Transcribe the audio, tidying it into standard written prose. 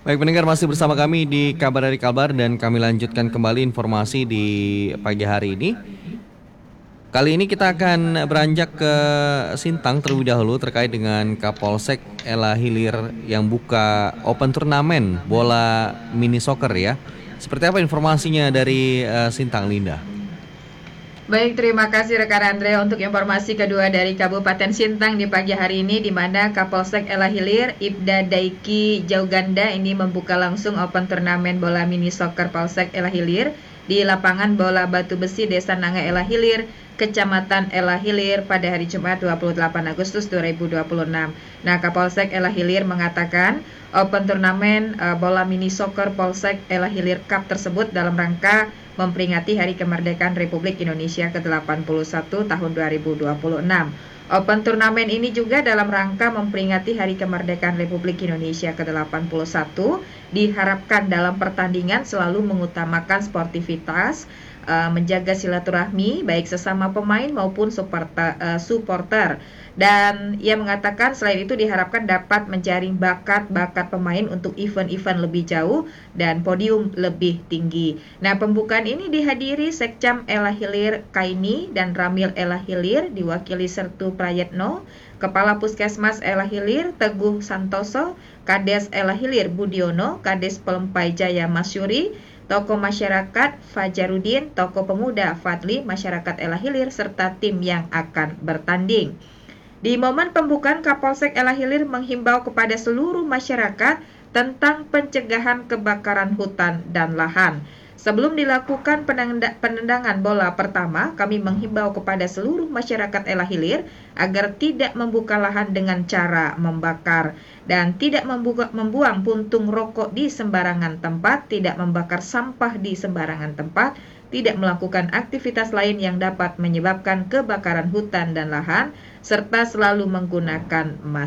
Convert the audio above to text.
Baik pendengar, masih bersama kami di Kabar dari Kalbar dan kami lanjutkan kembali informasi di pagi hari ini. Kali ini kita akan beranjak ke Sintang terlebih dahulu terkait dengan Kapolsek Ella Hilir yang buka open turnamen bola mini soccer ya. Seperti apa informasinya dari Sintang, Linda? Baik, terima kasih rekan Andre untuk informasi kedua dari Kabupaten Sintang di pagi hari ini, di mana Kapolsek Ella Hilir, Ibda Daiki Jauganda ini membuka langsung open turnamen bola mini soccer Polsek Ella Hilir di lapangan bola Batu Besi Desa Nanga Ella Hilir, Kecamatan Ella Hilir pada hari Jumat 28 Agustus 2026. Nah, Kapolsek Ella Hilir mengatakan open turnamen bola mini soccer Polsek Ella Hilir Cup tersebut dalam rangka memperingati Hari Kemerdekaan Republik Indonesia ke-81 tahun 2026. Open turnamen ini juga dalam rangka memperingati Hari Kemerdekaan Republik Indonesia ke-81, diharapkan dalam pertandingan selalu mengutamakan sportivitas, menjaga silaturahmi baik sesama pemain maupun supporter. Dan ia mengatakan selain itu diharapkan dapat menjaring bakat-bakat pemain untuk event-event lebih jauh dan podium lebih tinggi. Nah, pembukaan ini dihadiri Sekcam Ella Hilir Kaini dan Ramil Ella Hilir, diwakili Sertu Prayetno, Kepala Puskesmas Ella Hilir Teguh Santoso, Kades Ella Hilir Budiono, Kades Pelempai Jaya Masyuri, tokoh masyarakat Fajarudin, tokoh pemuda Fadli, masyarakat Ella Hilir, serta tim yang akan bertanding. Di momen pembukaan, Kapolsek Ella Hilir menghimbau kepada seluruh masyarakat tentang pencegahan kebakaran hutan dan lahan. Sebelum dilakukan penendangan bola pertama, kami menghimbau kepada seluruh masyarakat Ella Hilir agar tidak membuka lahan dengan cara membakar dan tidak membuang puntung rokok di sembarangan tempat, tidak membakar sampah di sembarangan tempat, tidak melakukan aktivitas lain yang dapat menyebabkan kebakaran hutan dan lahan, serta selalu menggunakan masker.